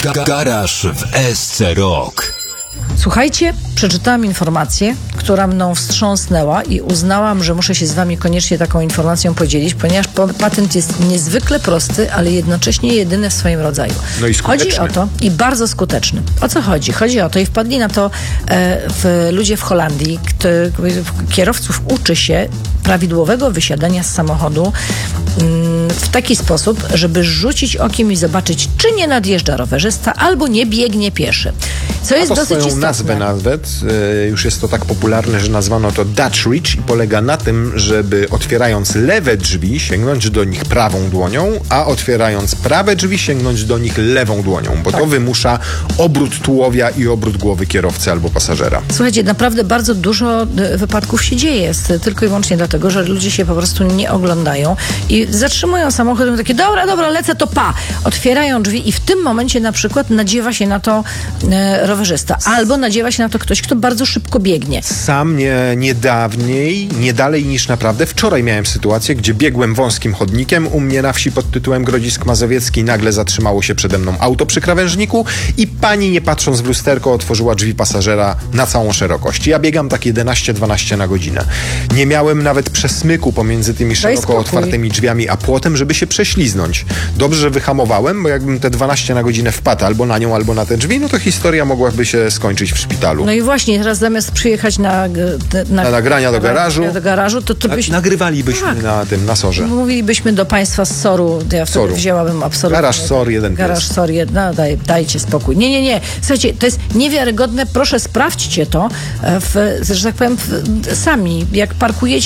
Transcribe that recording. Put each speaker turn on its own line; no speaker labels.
Garaż w SC Rock.
Słuchajcie, przeczytałam informację, która mną wstrząsnęła i uznałam, że muszę się z wami koniecznie taką informacją podzielić, ponieważ patent jest niezwykle prosty, ale jednocześnie jedyny w swoim rodzaju.
No i skuteczny.
Chodzi o to, i bardzo skuteczny. O co chodzi? Chodzi o to, i wpadli na to ludzie w Holandii, kierowców uczy się prawidłowego wysiadania z samochodu w taki sposób, żeby rzucić okiem i zobaczyć, czy nie nadjeżdża rowerzysta, albo nie biegnie pieszy. Co jest dosyć istotne.
Nazwę nawet, już jest to tak popularne, że nazwano to Dutch Reach i polega na tym, żeby otwierając lewe drzwi sięgnąć do nich prawą dłonią, a otwierając prawe drzwi sięgnąć do nich lewą dłonią, bo to wymusza obrót tułowia i obrót głowy kierowcy albo pasażera.
Słuchajcie, naprawdę bardzo dużo wypadków się dzieje, tylko i wyłącznie dlatego, że ludzie się po prostu nie oglądają i zatrzymują samochód i mówią takie, dobra, lecę, to pa! Otwierają drzwi i w tym momencie na przykład nadziewa się na to rowerzysta, albo nadziewa się na to ktoś, kto bardzo szybko biegnie.
Sam nie dalej niż naprawdę wczoraj miałem sytuację, gdzie biegłem wąskim chodnikiem u mnie na wsi pod tytułem Grodzisk Mazowiecki, nagle zatrzymało się przede mną auto przy krawężniku i pani, nie patrząc w lusterko, otworzyła drzwi pasażera na całą szerokość. Ja biegam tak 11-12 na godzinę. Nie miałem nawet przesmyku pomiędzy tymi szeroko otwartymi drzwiami a płotem, żeby się prześliznąć. Dobrze, że wyhamowałem, bo jakbym te 12 na godzinę wpadł albo na nią, albo na te drzwi, no to historia mogłaby się skończyć w szpitalu.
No i właśnie, teraz zamiast przyjechać na
nagrania do
garażu, to byś...
Nagrywalibyśmy na sorze.
Mówilibyśmy do państwa z SOR-u, ja wtedy wzięłabym absolutnie...
Garaż SOR 1.
Garaż SOR 1, dajcie spokój. Nie. Słuchajcie, to jest niewiarygodne, proszę sprawdźcie to, że tak powiem, sami, jak parkujecie